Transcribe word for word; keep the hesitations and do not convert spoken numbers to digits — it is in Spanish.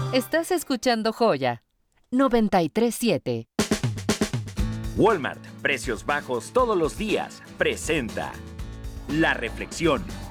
Estás escuchando Joya noventa y tres siete. Walmart, precios bajos todos los días, presenta La Reflexión.